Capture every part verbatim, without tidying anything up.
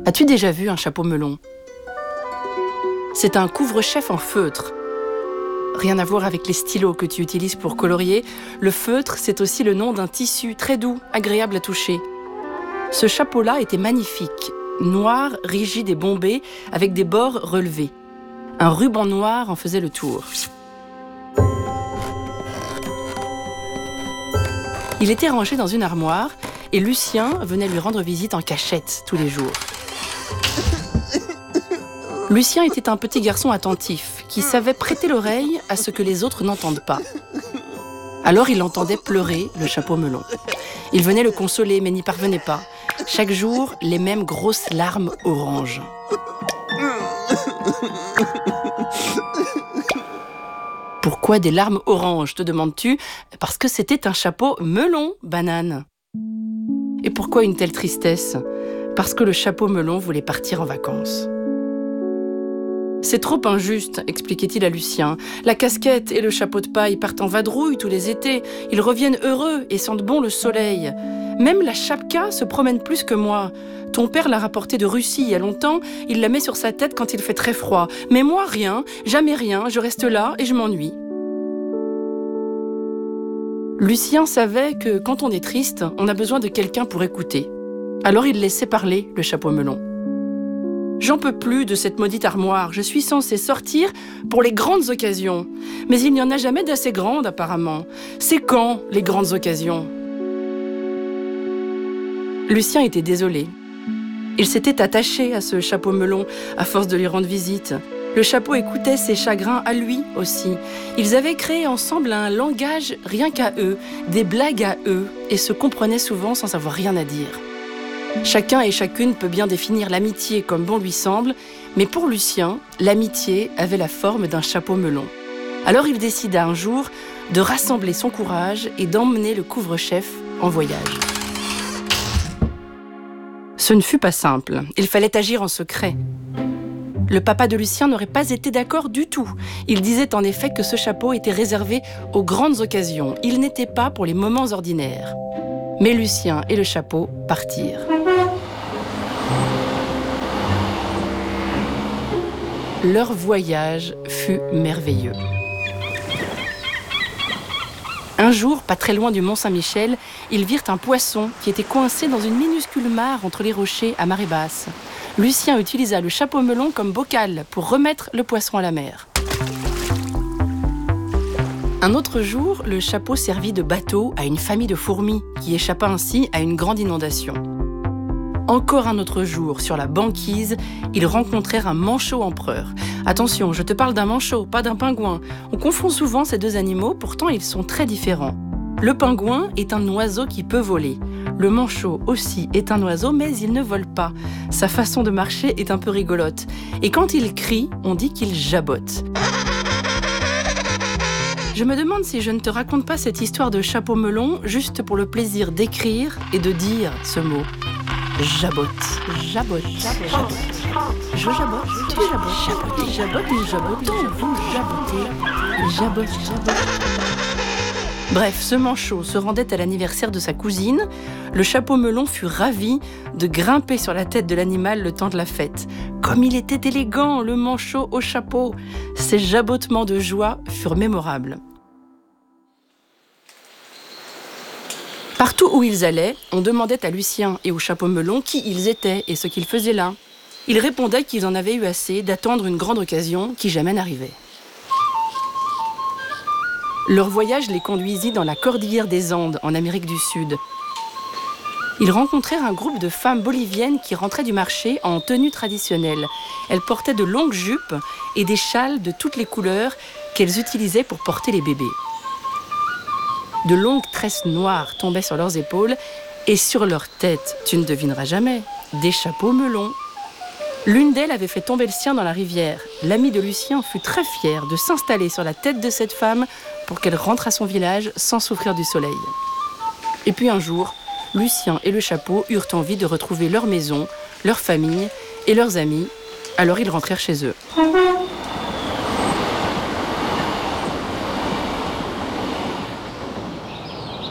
As-tu déjà vu un chapeau melon ? C'est un couvre-chef en feutre. Rien à voir avec les stylos que tu utilises pour colorier. Le feutre, c'est aussi le nom d'un tissu très doux, agréable à toucher. Ce chapeau-là était magnifique, noir, rigide et bombé, avec des bords relevés. Un ruban noir en faisait le tour. Il était rangé dans une armoire et Lucien venait lui rendre visite en cachette tous les jours. Lucien était un petit garçon attentif qui savait prêter l'oreille à ce que les autres n'entendent pas. Alors il entendait pleurer le chapeau melon. Il venait le consoler mais n'y parvenait pas. Chaque jour, les mêmes grosses larmes oranges. Pourquoi des larmes oranges, te demandes-tu ? Parce que c'était un chapeau melon, banane. Et pourquoi une telle tristesse ? Parce que le chapeau melon voulait partir en vacances. C'est trop injuste, expliquait-il à Lucien. La casquette et le chapeau de paille partent en vadrouille tous les étés. Ils reviennent heureux et sentent bon le soleil. Même la chapka se promène plus que moi. Ton père l'a rapportée de Russie il y a longtemps. Il la met sur sa tête quand il fait très froid. Mais moi, rien, jamais rien. Je reste là et je m'ennuie. Lucien savait que quand on est triste, on a besoin de quelqu'un pour écouter. Alors il laissait parler le chapeau melon. J'en peux plus de cette maudite armoire. Je suis censée sortir pour les grandes occasions. Mais il n'y en a jamais d'assez grandes, apparemment. C'est quand, les grandes occasions ? Lucien était désolé. Il s'était attaché à ce chapeau melon à force de lui rendre visite. Le chapeau écoutait ses chagrins à lui aussi. Ils avaient créé ensemble un langage rien qu'à eux, des blagues à eux, et se comprenaient souvent sans avoir rien à dire. Chacun et chacune peut bien définir l'amitié comme bon lui semble, mais pour Lucien, l'amitié avait la forme d'un chapeau melon. Alors il décida un jour de rassembler son courage et d'emmener le couvre-chef en voyage. Ce ne fut pas simple, il fallait agir en secret. Le papa de Lucien n'aurait pas été d'accord du tout. Il disait en effet que ce chapeau était réservé aux grandes occasions. Il n'était pas pour les moments ordinaires. Mais Lucien et le chapeau partirent. Leur voyage fut merveilleux. Un jour, pas très loin du Mont-Saint-Michel, ils virent un poisson qui était coincé dans une minuscule mare entre les rochers à marée basse. Lucien utilisa le chapeau melon comme bocal pour remettre le poisson à la mer. Un autre jour, le chapeau servit de bateau à une famille de fourmis qui échappa ainsi à une grande inondation. Encore un autre jour, sur la banquise, ils rencontrèrent un manchot empereur. Attention, je te parle d'un manchot, pas d'un pingouin. On confond souvent ces deux animaux, pourtant ils sont très différents. Le pingouin est un oiseau qui peut voler. Le manchot aussi est un oiseau, mais il ne vole pas. Sa façon de marcher est un peu rigolote. Et quand il crie, on dit qu'il jabote. Je me demande si je ne te raconte pas cette histoire de chapeau melon juste pour le plaisir d'écrire et de dire ce mot. Jabote. Jabote. Jabote. Je jabote. Tu jabotes. Jabote. Jabote. Nous jabotons. Vous jabotez. Jabote. Jabote. Bref, ce manchot se rendait à l'anniversaire de sa cousine. Le chapeau melon fut ravi de grimper sur la tête de l'animal le temps de la fête. Comme il était élégant, le manchot au chapeau. Ses jabotements de joie furent mémorables. Partout où ils allaient, on demandait à Lucien et au chapeau melon qui ils étaient et ce qu'ils faisaient là. Ils répondaient qu'ils en avaient eu assez d'attendre une grande occasion qui jamais n'arrivait. Leur voyage les conduisit dans la cordillère des Andes, en Amérique du Sud. Ils rencontrèrent un groupe de femmes boliviennes qui rentraient du marché en tenue traditionnelle. Elles portaient de longues jupes et des châles de toutes les couleurs qu'elles utilisaient pour porter les bébés. De longues tresses noires tombaient sur leurs épaules et sur leurs têtes, tu ne devineras jamais, des chapeaux melons. L'une d'elles avait fait tomber le sien dans la rivière. L'ami de Lucien fut très fier de s'installer sur la tête de cette femme pour qu'elle rentre à son village sans souffrir du soleil. Et puis un jour, Lucien et le chapeau eurent envie de retrouver leur maison, leur famille et leurs amis. Alors ils rentrèrent chez eux.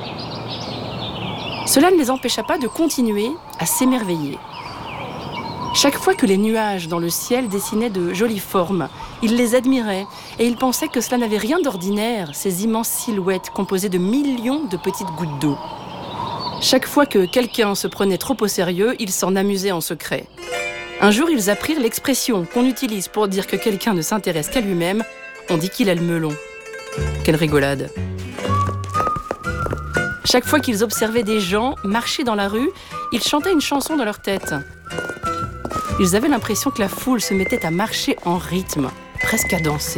Cela ne les empêcha pas de continuer à s'émerveiller. Chaque fois que les nuages dans le ciel dessinaient de jolies formes, il les admirait et il pensait que cela n'avait rien d'ordinaire, ces immenses silhouettes composées de millions de petites gouttes d'eau. Chaque fois que quelqu'un se prenait trop au sérieux, il s'en amusait en secret. Un jour, ils apprirent l'expression qu'on utilise pour dire que quelqu'un ne s'intéresse qu'à lui-même. On dit qu'il a le melon. Quelle rigolade! Chaque fois qu'ils observaient des gens marcher dans la rue, ils chantaient une chanson dans leur tête. Ils avaient l'impression que la foule se mettait à marcher en rythme, presque à danser.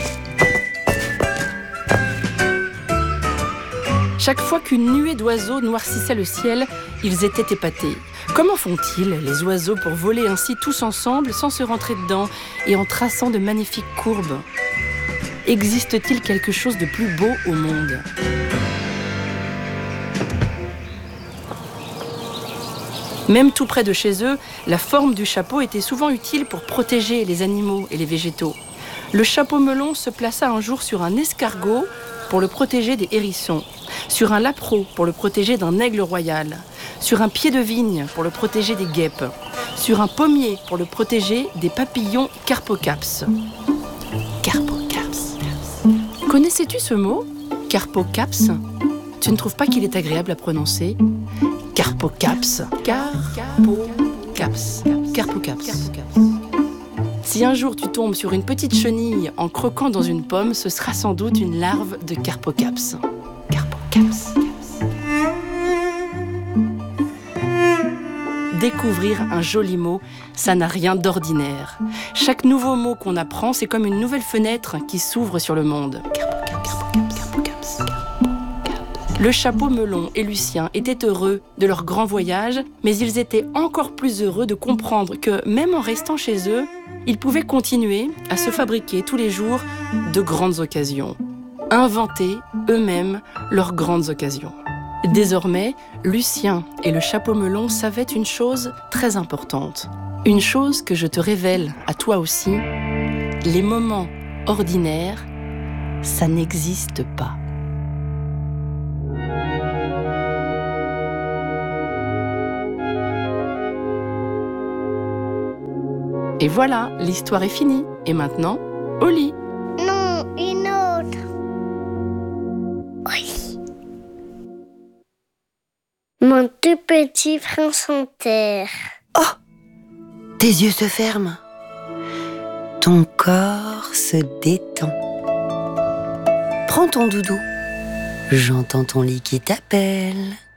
Chaque fois qu'une nuée d'oiseaux noircissait le ciel, ils étaient épatés. Comment font-ils, les oiseaux, pour voler ainsi tous ensemble, sans se rentrer dedans et en traçant de magnifiques courbes? Existe-t-il quelque chose de plus beau au monde? Même tout près de chez eux, la forme du chapeau était souvent utile pour protéger les animaux et les végétaux. Le chapeau melon se plaça un jour sur un escargot pour le protéger des hérissons, sur un lapreau pour le protéger d'un aigle royal, sur un pied de vigne pour le protéger des guêpes, sur un pommier pour le protéger des papillons carpocaps. Carpocaps. Connaissais-tu ce mot, carpocaps? Tu ne trouves pas qu'il est agréable à prononcer? Carpocaps. Carpocaps. Carpocaps. Si un jour tu tombes sur une petite chenille en croquant dans une pomme, ce sera sans doute une larve de carpocaps. Carpocaps. Découvrir un joli mot, ça n'a rien d'ordinaire. Chaque nouveau mot qu'on apprend, c'est comme une nouvelle fenêtre qui s'ouvre sur le monde. Le chapeau melon et Lucien étaient heureux de leur grand voyage, mais ils étaient encore plus heureux de comprendre que, même en restant chez eux, ils pouvaient continuer à se fabriquer tous les jours de grandes occasions. Inventer eux-mêmes leurs grandes occasions. Désormais, Lucien et le chapeau melon savaient une chose très importante. Une chose que je te révèle à toi aussi. Les moments ordinaires, ça n'existe pas. Et voilà, l'histoire est finie. Et maintenant, au lit. Non, une autre. Oui. Mon tout petit prince en terre. Oh! Tes yeux se ferment. Ton corps se détend. Prends ton doudou. J'entends ton lit qui t'appelle.